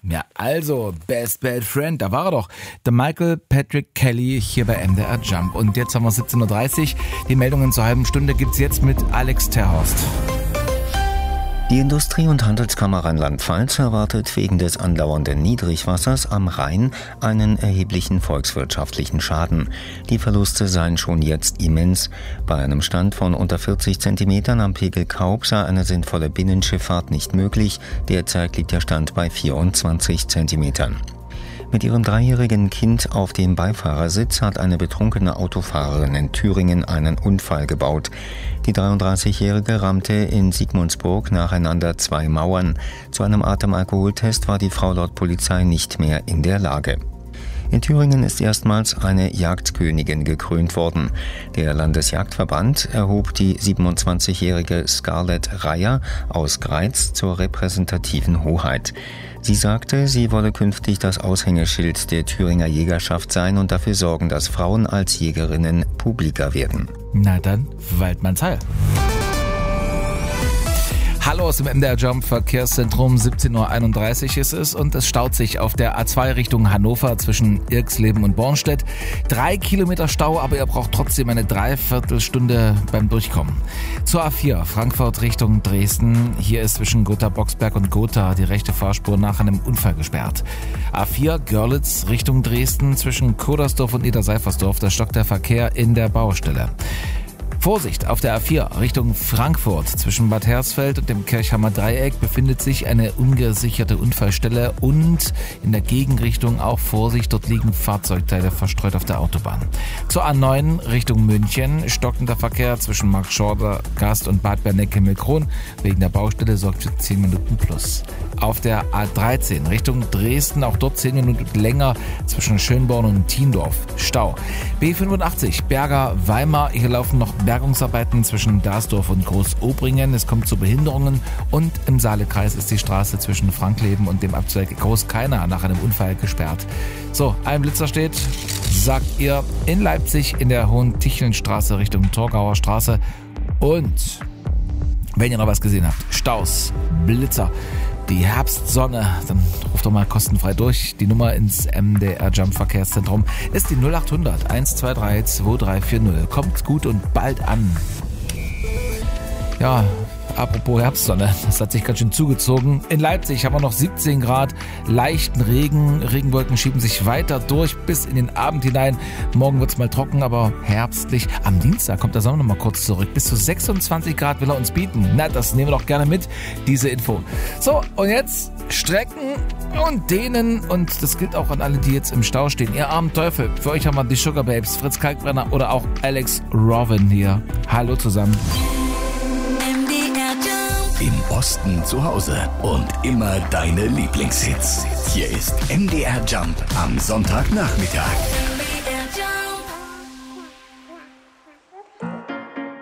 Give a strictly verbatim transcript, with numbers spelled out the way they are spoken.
Ja, also, Best Bad Friend, da war er doch. Der Michael Patrick Kelly hier bei M D R Jump. Und jetzt haben wir siebzehn Uhr dreißig. Die Meldungen zur halben Stunde gibt's jetzt mit Alex Terhorst. Die Industrie- und Handelskammer Rheinland-Pfalz erwartet wegen des andauernden Niedrigwassers am Rhein einen erheblichen volkswirtschaftlichen Schaden. Die Verluste seien schon jetzt immens. Bei einem Stand von unter vierzig Zentimetern am Pegel Kaub sei eine sinnvolle Binnenschifffahrt nicht möglich. Derzeit liegt der Stand bei vierundzwanzig Zentimetern. Mit ihrem dreijährigen Kind auf dem Beifahrersitz hat eine betrunkene Autofahrerin in Thüringen einen Unfall gebaut. Die dreiunddreißigjährige rammte in Sigmundsburg nacheinander zwei Mauern. Zu einem Atemalkoholtest war die Frau laut Polizei nicht mehr in der Lage. In Thüringen ist erstmals eine Jagdkönigin gekrönt worden. Der Landesjagdverband erhob die siebenundzwanzigjährige Scarlett Reyer aus Greiz zur repräsentativen Hoheit. Sie sagte, sie wolle künftig das Aushängeschild der Thüringer Jägerschaft sein und dafür sorgen, dass Frauen als Jägerinnen publiker werden. Na dann, Waldmanns Heil. Hallo aus dem M D R Jump Verkehrszentrum, siebzehn Uhr einunddreißig ist es und es staut sich auf der A zwei Richtung Hannover zwischen Irxleben und Bornstedt. Drei Kilometer Stau, aber ihr braucht trotzdem eine Dreiviertelstunde beim Durchkommen. Zur A vier Frankfurt Richtung Dresden. Hier ist zwischen Gotha-Boxberg und Gotha die rechte Fahrspur nach einem Unfall gesperrt. A vier Görlitz Richtung Dresden zwischen Kodersdorf und Niederseifersdorf. Da stockt der Verkehr in der Baustelle. Vorsicht, auf der A vier Richtung Frankfurt zwischen Bad Hersfeld und dem Kirchhammer Dreieck befindet sich eine ungesicherte Unfallstelle und in der Gegenrichtung auch Vorsicht, dort liegen Fahrzeugteile verstreut auf der Autobahn. Zur A neun Richtung München stockender Verkehr zwischen Marktschorder Gast und Bad Bernecke-Milkron wegen der Baustelle sorgt für zehn Minuten plus. Auf der A dreizehn Richtung Dresden, auch dort zehn Minuten länger zwischen Schönborn und Tiendorf. Stau. B fünfundachtzig Berger-Weimar, hier laufen noch Bergungsarbeiten zwischen Dasdorf und Großobringen. Es kommt zu Behinderungen und im Saalekreis ist die Straße zwischen Frankleben und dem Abzweig Großkeiner nach einem Unfall gesperrt. So, ein Blitzer steht, sagt ihr, in Leipzig in der Hohen-Ticheln-Straße Richtung Torgauer Straße. Und wenn ihr noch was gesehen habt, Staus, Blitzer, die Herbstsonne, dann ruft doch mal kostenfrei durch. Die Nummer ins M D R Jump Verkehrszentrum ist die null acht hundert eins zwei drei zwei drei vier null. Kommt gut und bald an. Ja, apropos Herbstsonne, das hat sich ganz schön zugezogen. In Leipzig haben wir noch siebzehn Grad, leichten Regen. Regenwolken schieben sich weiter durch bis in den Abend hinein. Morgen wird es mal trocken, aber herbstlich. Am Dienstag kommt der Sommer noch mal kurz zurück. Bis zu sechsundzwanzig Grad will er uns bieten. Na, das nehmen wir doch gerne mit, diese Info. So, und jetzt strecken und dehnen. Und das gilt auch an alle, die jetzt im Stau stehen. Ihr armen Teufel, für euch haben wir die Sugar Babes, Fritz Kalkbrenner oder auch Alex Robin hier. Hallo zusammen. Im Osten zu Hause und immer deine Lieblingshits. Hier ist M D R Jump am Sonntagnachmittag. M D R Jump.